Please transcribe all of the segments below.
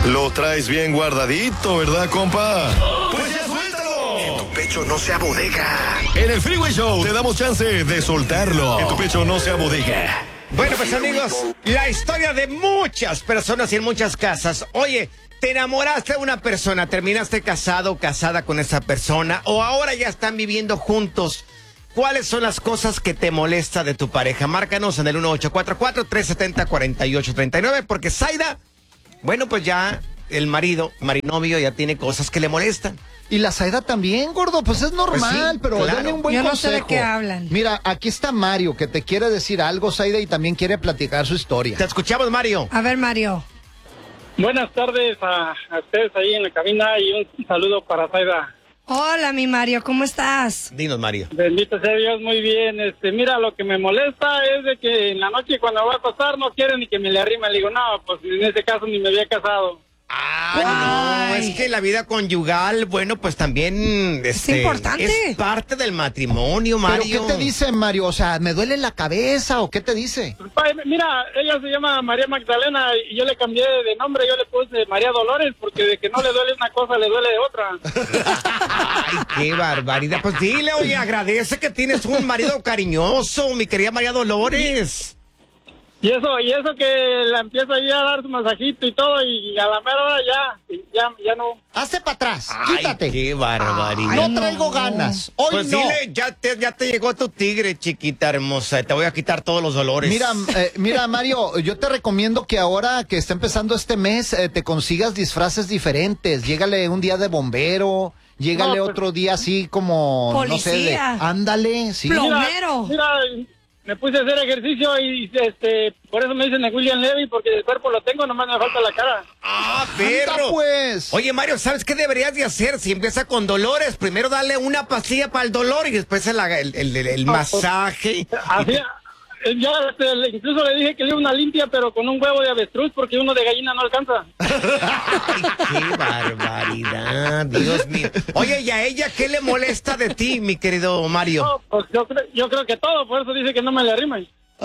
Lo traes bien guardadito, ¿verdad, compa? Pues ya suéltalo. Que tu pecho no sea bodega. En el Freeway Show te damos chance de soltarlo. Que tu pecho no sea bodega. Bueno, pues amigos, la historia de muchas personas y en muchas casas. Oye, te enamoraste de una persona, terminaste casado o casada con esa persona, o ahora ya están viviendo juntos. ¿Cuáles son las cosas que te molesta de tu pareja? Márcanos en el 1844-370-4839, porque Zaida, bueno, pues ya el marinovio ya tiene cosas que le molestan. Y la Zaida también, gordo, pues es normal, Pues sí, pero claro. dale un buen Yo no consejo. sé de qué hablan. Mira, aquí está Mario, que te quiere decir algo, Zaida, y también quiere platicar su historia. Te escuchamos, Mario. A ver, Mario. Buenas tardes a ustedes ahí en la cabina y un saludo para Zaida. Hola, mi Mario, ¿cómo estás? Dinos, Mario. Bendito sea Dios, muy bien. Mira, lo que me molesta es de que en la noche cuando voy a acostar no quieren ni que me le arrime. Le digo, no, pues en ese caso ni me había casado. Ah, no, es que la vida conyugal, bueno, pues también Es importante. es parte del matrimonio, Mario. ¿Pero qué te dice, Mario? O sea, ¿me duele la cabeza o qué te dice? Mira, ella se llama María Magdalena y yo le cambié de nombre, yo le puse María Dolores porque de que no le duele una cosa, le duele de otra. Ay, qué barbaridad. Pues dile, oye, agradece que tienes un marido cariñoso, mi querida María Dolores. Y eso que la empiezo ahí a dar su masajito y todo y a la mera hora ya no. Hazte para atrás, Ay, quítate. qué barbaridad. No traigo ganas. Hoy Pues no. dile, ya te llegó tu tigre, chiquita hermosa. Te voy a quitar todos los dolores. Mira, Mario, yo te recomiendo que ahora que está empezando este mes, te consigas disfraces diferentes. Llégale un día de bombero, llégale No, pues, otro día así como, no sé, Policía. ándale, sí. Plomero. Mira, me puse a hacer ejercicio y por eso me dicen el William Levy, porque el cuerpo lo tengo, nomás me falta la cara. ¡Ah, Anda, perro! pues. Oye, Mario, ¿sabes qué deberías de hacer? Si empieza con dolores, primero dale una pastilla para el dolor y después el masaje. Así, ya incluso le dije que le iba una limpia, pero con un huevo de avestruz, porque uno de gallina no alcanza. ¡Ay, qué barbaridad! Dios mío. Oye, ¿y a ella qué le molesta de ti, mi querido Mario? No, pues yo creo que todo, por eso dice que no me le arrimen.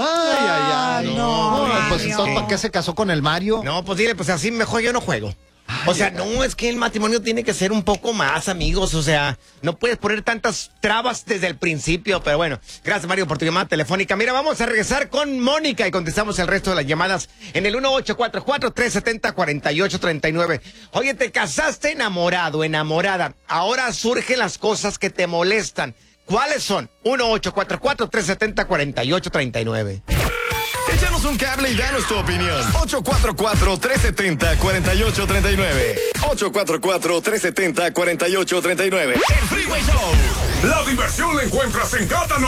Ay. no, Pues Mario. entonces, ¿para qué se casó con el Mario? No, pues dile, pues así mejor yo no juego. O sea, no, es que el matrimonio tiene que ser un poco más, amigos. O sea, no puedes poner tantas trabas desde el principio. Pero bueno, gracias, Mario, por tu llamada telefónica. Mira, vamos a regresar con Mónica y contestamos el resto de las llamadas en el 1844-370-4839. Oye, te casaste enamorado, enamorada. Ahora surgen las cosas que te molestan. ¿Cuáles son? 1844-370-4839. Échanos un cable y danos tu opinión. 844-370-4839. 844-370-4839. El Freeway Show. La diversión la encuentras en Cátano.